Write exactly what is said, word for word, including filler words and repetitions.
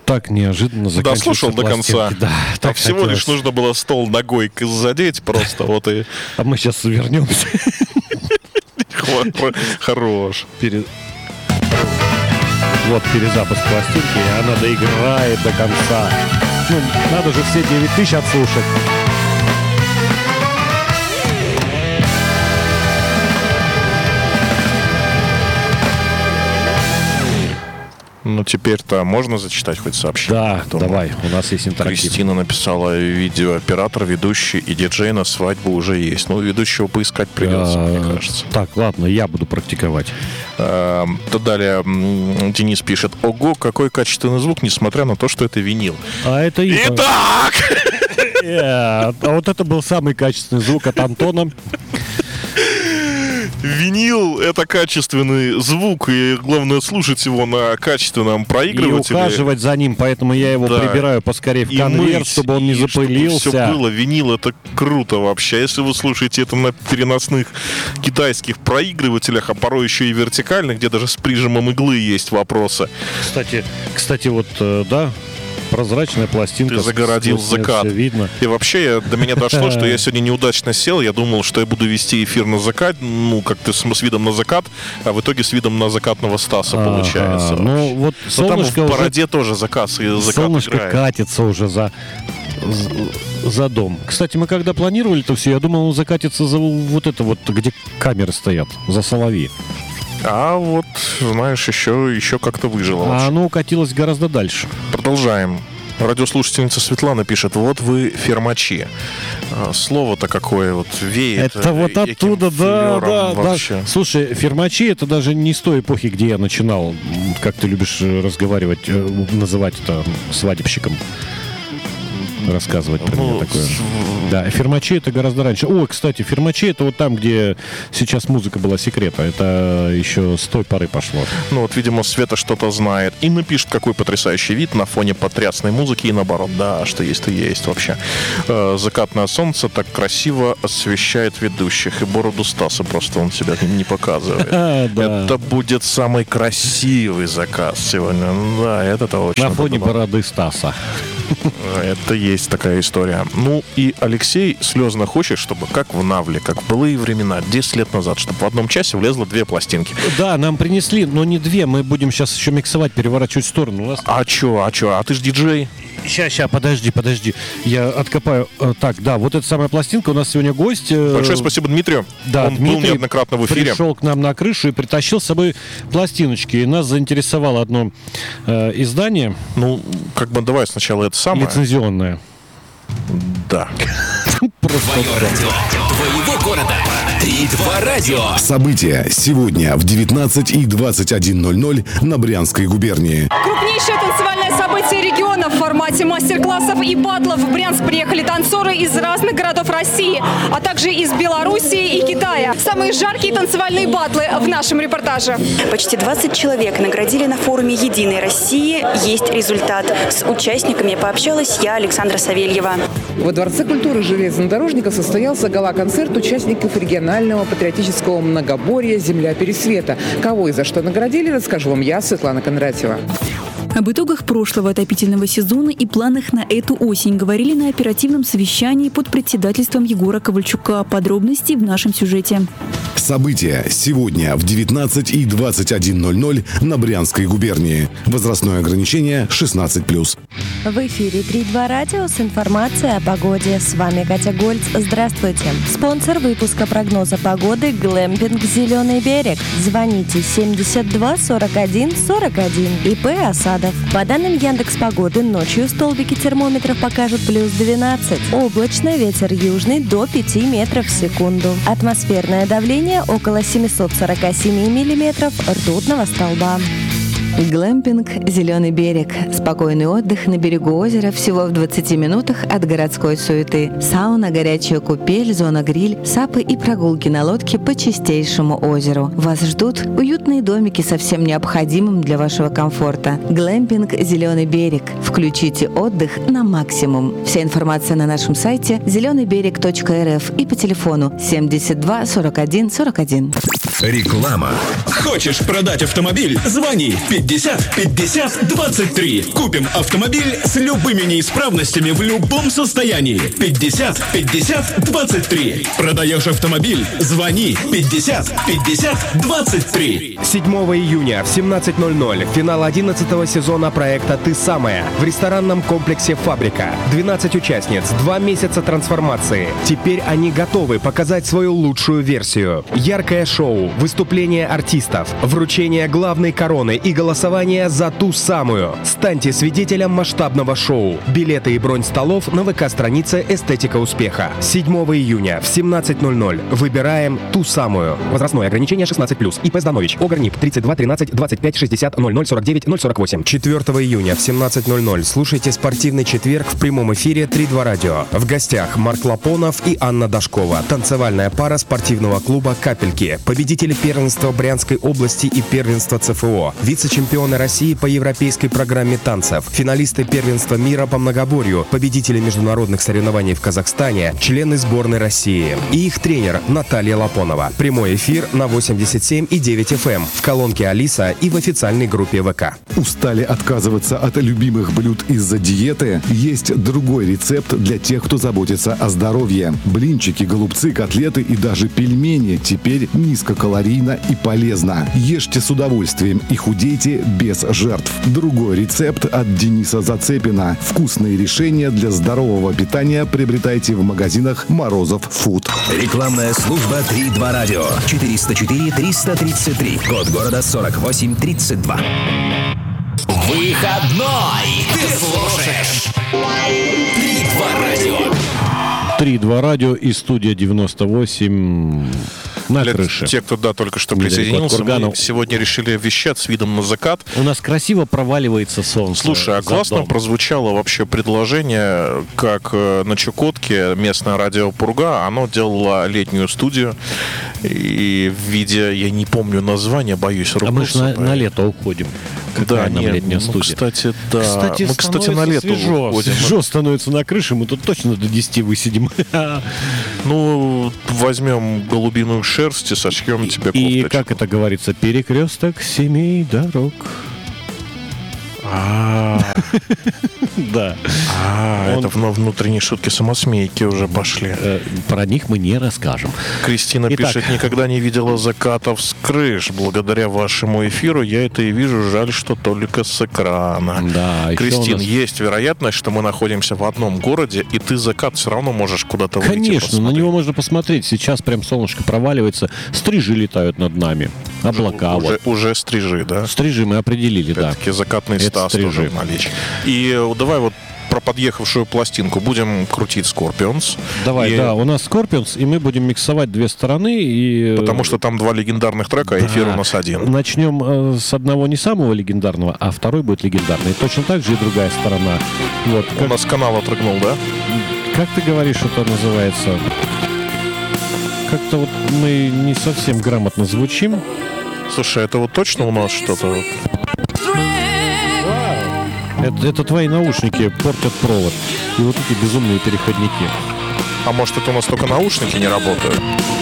так неожиданно заканчивается. Дослушал до конца. Да, так так всего хотелось. лишь нужно было стол ногой задеть просто. Вот и... А мы сейчас вернемся. Хорош. Вот перезапуск пластинки, и она доиграет до конца. Ну, надо же все девять тысяч отслушать. Ну, теперь-то можно зачитать хоть сообщение? Да, Думаю. давай, у нас есть интерактив. Кристина написала: видеооператор, ведущий и диджей на свадьбу уже есть. Ну, ведущего поискать придется, А, мне кажется. Так, ладно, я буду практиковать. А, то далее м, Денис пишет: ого, какой качественный звук, несмотря на то, что это винил. А это и... Итак! Нет, а вот это был самый качественный звук от Антона. Винил — это качественный звук, и главное слушать его на качественном И проигрывателе. ухаживать за ним, поэтому я его Да. прибираю поскорее в И конверт, мыть, чтобы он не и запылился. Чтобы все было. Винил — это круто вообще. Если вы слушаете это на переносных китайских проигрывателях, а порой еще и вертикальных, где даже с прижимом иглы есть вопросы. Кстати, кстати, вот, э, да, прозрачная пластинка. Ты загородил сквозь неё закат. всё видно. И вообще я, до меня дошло, что я сегодня неудачно сел. Я думал, что я буду вести эфир на закат, ну, как-то с, с видом на закат, а в итоге с видом на закатного Стаса Ага, получается. ну, вот Но там в солнышко уже- бороде тоже заказ, и закат Солнышко играет. катится уже за, за, за дом. Кстати, мы когда планировали это все, я думал, он закатится за вот это вот, где камеры стоят, за Соловьи. А вот, знаешь, еще, еще как-то выжило. А оно укатилось гораздо дальше. Продолжаем. Радиослушательница Светлана пишет: вот вы фермачи. А, слово-то какое вот веет. Это вот яким оттуда, да, флёром да, вообще. да. Слушай, фермачи — это даже не с той эпохи, где я начинал, м, как ты любишь э, разговаривать, э, называть это свадебщиком. Рассказывать про Ну, меня такое. с- Да, фермачи — это гораздо раньше. О, кстати, фермачи — это вот там, где сейчас музыка была секрета. Это еще с той поры пошло. Ну вот, видимо, Света что-то знает. И напишет, какой потрясающий вид на фоне потрясной музыки, и наоборот. Да, что есть, то есть вообще. Э, закатное солнце так красиво освещает ведущих. И бороду Стаса просто он себя не показывает. А, да. Это будет самый красивый заказ сегодня. Да, это точно. На фоне Да-да-да. бороды Стаса. Это есть такая история. Ну и Алексей слезно хочет, чтобы как в Навле, как в былые времена, десять лет назад, чтобы в одном часе влезло две пластинки. Да, нам принесли, но не две. Мы будем сейчас еще миксовать, переворачивать в сторону. У нас... А чё, а чё, а ты ж диджей? Ща, ща, подожди, подожди. Я откопаю. Э, Так, да, вот эта самая пластинка. У нас сегодня гость. э, Большое спасибо Дмитрию. Да, Он был Дмитрий неоднократно в эфире. пришел к нам на крышу и притащил с собой пластиночки. И нас заинтересовало одно э, издание Ну, как бы давай сначала это самое. лицензионное. Да. Твое радио, твоего города. Три-два радио. События сегодня в девятнадцать и двадцать один ноль ноль на Брянской губернии. Крупнейшее танцевальное событие региона в формате мастер-классов и батлов. В Брянск приехали танцоры из разных городов России, а также из Белоруссии и Китая. Самые жаркие танцевальные батлы в нашем репортаже. Почти двадцать человек наградили на форуме «Единой России». Есть результат. С участниками пообщалась я, Александра Савельева. Во Дворце культуры железнодорожников состоялся гала-концерт участников регионального патриотического многоборья «Земля Пересвета». Кого и за что наградили, расскажу вам я, Светлана Кондратьева. Об итогах прошлого отопительного сезона и планах на эту осень говорили на оперативном совещании под председательством Егора Ковальчука. Подробности в нашем сюжете. События сегодня в девятнадцать и двадцать один ноль ноль на Брянской губернии. Возрастное ограничение шестнадцать плюс. В эфире три-два радио с информацией о погоде. С вами Катя Гольц. Здравствуйте. Спонсор выпуска прогноза погоды «Глэмпинг Зеленый берег». Звоните семьдесят два сорок один сорок один. ИП «Осадов». По данным Яндекс.Погоды, ночью столбики термометров покажут плюс двенадцать. Облачно, ветер южный до пяти метров в секунду. Атмосферное давление около семьсот сорок семь миллиметров ртутного столба. Глэмпинг «Зеленый берег». Спокойный отдых на берегу озера всего в двадцати минутах от городской суеты. Сауна, горячая купель, зона гриль, сапы и прогулки на лодке по чистейшему озеру. Вас ждут уютные домики со всем необходимым для вашего комфорта. Глэмпинг «Зеленый берег». Включите отдых на максимум. Вся информация на нашем сайте зеленый берег точка эр эф и по телефону семьдесят два сорок один сорок один. Реклама. Хочешь продать автомобиль? Звони пятьдесят пятьдесят двадцать три. Купим автомобиль с любыми неисправностями в любом состоянии. пятьдесят пятьдесят двадцать три. Продаешь автомобиль? Звони пятьдесят пятьдесят двадцать три. седьмого июня в семнадцать ноль ноль финал одиннадцатого сезона проекта «Ты самая» в ресторанном комплексе «Фабрика». двенадцать участниц, два месяца трансформации. Теперь они готовы показать свою лучшую версию. Яркое шоу, выступление артистов, вручение главной короны и голосование за ту самую. Станьте свидетелем масштабного шоу. Билеты и бронь столов на ВК-странице «Эстетика успеха». седьмого июня в семнадцать ноль ноль выбираем ту самую. Возрастное ограничение шестнадцать плюс. ИП Зданович. ОГРНИП тридцать два тринадцать двадцать пять шестьдесят ноль ноль сорок девять ноль сорок восемь. четвёртого июня в семнадцать ноль ноль слушайте «Спортивный четверг» в прямом эфире три два радио. В гостях Марк Лапонов и Анна Дашкова. Танцевальная пара спортивного клуба «Капельки». Победители первенства Брянской области и первенства ЦФО. Вице-чемпионы России по европейской программе танцев. Финалисты первенства мира по многоборью. Победители международных соревнований в Казахстане. Члены сборной России. И их тренер Наталья Лапонова. Прямой эфир на восемьдесят семь и девять эф эм. В колонке Алиса и в официальной группе ВК. Устали отказываться от любимых блюд из-за диеты? Есть другой рецепт для тех, кто заботится о здоровье. Блинчики, голубцы, котлеты и даже пельмени теперь низкокалорийно и полезно. Ешьте с удовольствием и худейте без жертв. Другой рецепт от Дениса Зацепина. Вкусные решения для здорового питания приобретайте в магазинах Морозов Фуд. Рекламная служба три два радио. четыреста четыре триста тридцать три. Код города сорок восемь тридцать два. Выходной. Ты слушаешь три два радио. три два радио и студия девяносто восемь на Для крыше. Те, кто да, только что Недалеко присоединился, от Курганов. мы сегодня решили вещать с видом на закат. У нас красиво проваливается солнце. Слушай, а за классно дом. прозвучало вообще предложение, как э, на Чукотке местное радио «Пурга», оно делало летнюю студию, и в виде, я не помню название, боюсь А мы же ругнуться. на, на лето уходим. Какая Да, нам не, летняя ну, студия? кстати, да. Кстати, мы, кстати, на лето свежо, уходим. свежо становится на крыше, мы тут точно до десяти высидим. Ну, возьмем голубиную шерсть и сошьем тебе И, кофточку. как это говорится, перекресток семей дорог. А, Да. а, Он- это вно- внутренние шутки самосмейки уже пошли. Э, Про них мы не расскажем. Кристина Итак. пишет: никогда не видела закатов с крыш. Благодаря вашему эфиру я это и вижу. Жаль, что только с экрана. Да, еще у Кристин, нас- есть вероятность, что мы находимся в одном городе, и ты закат все равно можешь куда-то выйти. Конечно, на посмотреть. него можно посмотреть. Сейчас прям солнышко проваливается. Стрижи летают над нами. Облака Уже, вот. уже стрижи, да? Стрижи мы определили, да. Опять-таки закатный Это Стас стрижи. тоже наличие. И э, давай вот про подъехавшую пластинку будем крутить Scorpions. Давай, И- да, у нас Scorpions, и мы будем миксовать две стороны. И... Потому что там два легендарных трека, а эфир у нас один. Начнем э, с одного не самого легендарного, а второй будет легендарный. Точно так же и другая сторона. Вот. У Как, нас канал отрыгнул, да? как ты говоришь, это называется? Как-то вот мы не совсем грамотно звучим. Слушай, это вот точно у нас что-то? вот? Это, это твои наушники портят провод. И вот эти безумные переходники. А может, это у нас только наушники не работают?